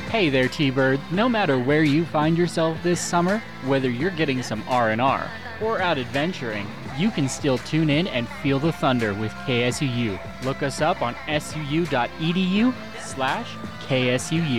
Hey there, T-Bird. No matter where you find yourself this summer, whether you're getting some R&R or out adventuring, you can still tune in and feel the thunder with KSUU. Look us up on suu.edu/KSUU.